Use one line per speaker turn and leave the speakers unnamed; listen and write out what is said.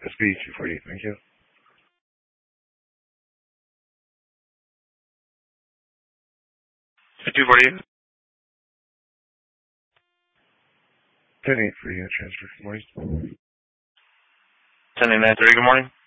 SB 240, thank you.
240.
10-8 for you, transfer, good morning.
10-9-30, good morning.